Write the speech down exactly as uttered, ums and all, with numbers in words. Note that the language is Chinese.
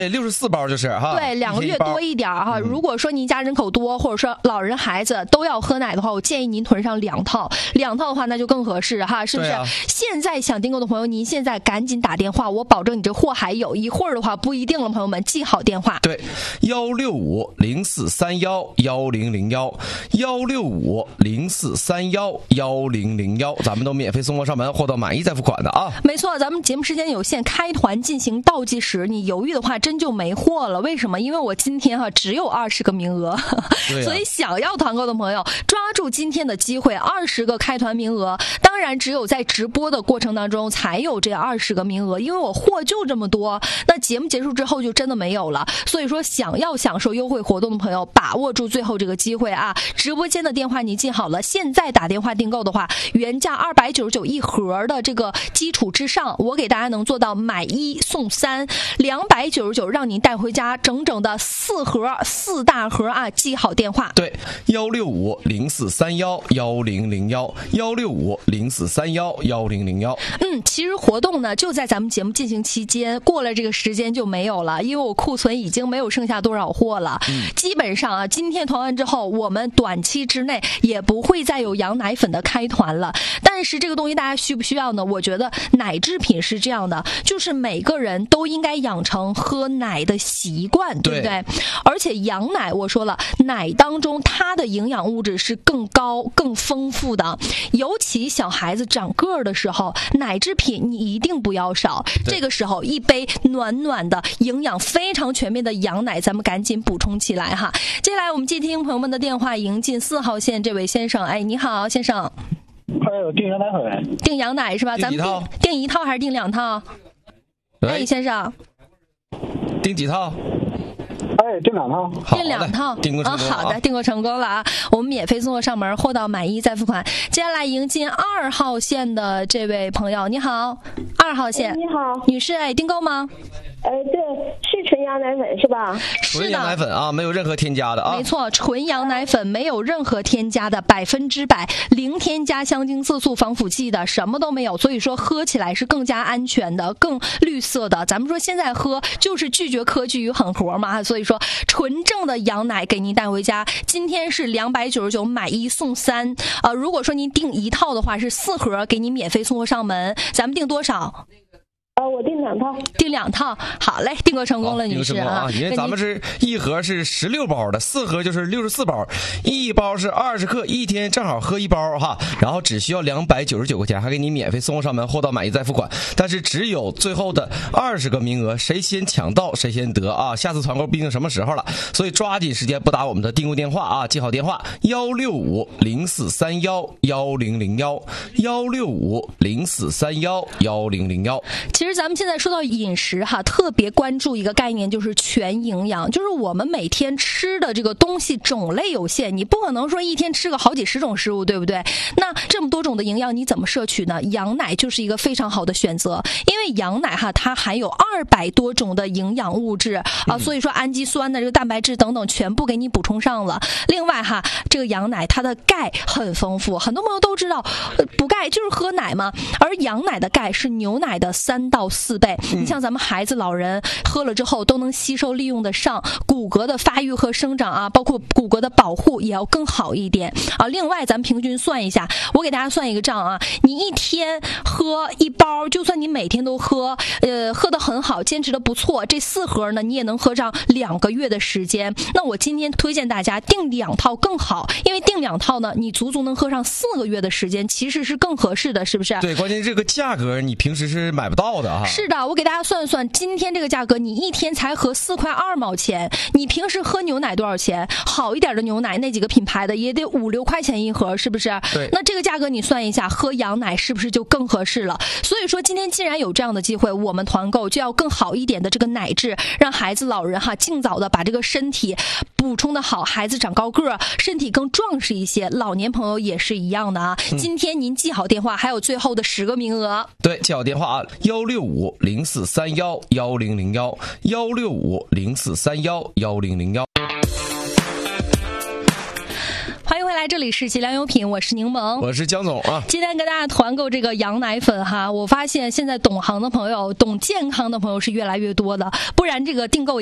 六十四包就是哈， 对，两个月多一点哈。嗯、如果说您家人口多，或者说老人孩子都要喝奶的话，我建议您囤上两套，两套的话那就更合适哈，是不是？啊、现在想订购的朋友，您现在赶紧打电话，我保证你这货还有，一会儿的话不一定了，朋友们记好电话。 对，幺六五零四三幺幺零零幺，幺六五零四三幺幺零零幺，咱们都免费送货上门，货到满意再付款的啊。 没错，咱们节目时间有限，开团进行倒计时，你犹豫的话真就没货了。为什么？因为我今天哈、啊、只有二十个名额，啊、所以想要团购的朋友抓住今天的机会，二十个开团名额。当然，只有在直播的过程当中才有这二十个名额，因为我货就这么多。那节目结束之后就真的没有了。所以说，想要享受优惠活动的朋友，把握住最后这个机会啊！直播间的电话你记好了，现在打电话订购的话，原价二百九十九一盒的这个基础之上，我给大家能做到买一送三，两百九十九让您带回家整整的四盒四大盒啊！记好电话， 对，幺六五零四三幺幺零零幺，幺六五零四三幺幺零零幺。 嗯，其实活动呢就在咱们节目进行期间，过了这个时间就没有了，因为我库存已经没有剩下多少货了。嗯，基本上啊，今天团完之后，我们短期之内也不会再有羊奶粉的开团了。但是这个东西大家需不需要呢？我觉得奶制品是这样的，就是每个人都应该养成喝奶的习惯，对不对？而且羊奶，我说了，奶当中它的营养物质是更高、更丰富的，尤其小孩子长个儿的时候，奶制品你一定不要少。这个时候，一杯暖暖的、营养非常全面的羊奶，咱们赶紧补充起来哈。接下来我们接听朋友们的电话，迎进四号线这位先生。哎，你好，先生。 还有订羊奶粉。 订羊奶是吧？咱们订订一套还是订两套？哎，先生。 订几套？ 哎，订两套， 订两套， 订购成功了、 啊！好的，订购成功了啊！我们免费送货上门，货到满意再付款。接下来迎进二号线的这位朋友，你好，二号线， 你好， 女士，哎，订购吗？ 哎，对，是纯羊奶粉是吧？ 纯羊奶粉啊，没有任何添加的啊。 没错，纯羊奶粉没有任何添加的，百分之百零添加香精、色素、防腐剂的，什么都没有。所以说喝起来是更加安全的，更绿色的。咱们说现在喝就是拒绝科技与狠活嘛，所以说纯正的羊奶给您带回家。今天是两百九十九买一送三，呃，如果说您订一套的话是四盒，给您免费送货上门。咱们订多少？ 呃，我订两套， 订两套，好嘞，订购成功了，女士啊！ 因为咱们是一盒是十六包的，四盒就是六十四包，一包是二十克，一天正好喝一包哈。然后只需要两百九十九块钱，还给你免费送货上门，货到满意再付款。但是只有最后的二十个名额，谁先抢到谁先得啊！下次团购毕竟什么时候了，所以抓紧时间拨打我们的订购电话啊，记好电话：幺六五零四三幺幺零零幺，幺六五零四三幺幺零零幺。 其实咱们现在说到饮食哈，特别关注一个概念，就是全营养。就是我们每天吃的这个东西种类有限，你不可能说一天吃个好几十种食物，对不对？那这么多种的营养你怎么摄取呢？羊奶就是一个非常好的选择，因为羊奶哈它含有二百多种的营养物质啊，所以说氨基酸的这个蛋白质等等全部给你补充上了。另外哈，这个羊奶它的钙很丰富，很多朋友都知道，补钙就是喝奶嘛，而羊奶的钙是牛奶的三到四倍，你像咱们孩子老人喝了之后都能吸收利用得上，骨骼的发育和生长啊，包括骨骼的保护也要更好一点啊。另外咱们平均算一下，我给大家算一个账啊，你一天喝一包，就算你每天都喝，呃，喝得很好，坚持的不错，这四盒呢你也能喝上两个月的时间。那我今天推荐大家订两套更好，因为订两套呢你足足能喝上四个月的时间，其实是更合适的，是不是？ 对，关键这个价格你平时是买不到的啊。 是的，我给大家算算，今天这个价格，你一天才喝四块二毛钱。你平时喝牛奶多少钱？好一点的牛奶，那几个品牌的也得五六块钱一盒，是不是？ 对。 那这个价格你算一下，喝羊奶是不是就更合适了？所以说，今天既然有这样的机会，我们团购就要更好一点的这个奶质，让孩子、老人哈尽早的把这个身体补充的好，孩子长高个儿，身体更壮实一些。老年朋友也是一样的啊。嗯、今天您记好电话，还有最后的十个名额。 对，记好电话啊，幺六五零四三幺幺零零幺，幺六五零四三幺幺零零幺。 欢迎回来。 来，这里是喜良优品，我是柠檬， 我是江总啊。 今天跟大家团购这个羊奶粉哈，我发现现在懂行的朋友、懂健康的朋友是越来越多的，不然这个订购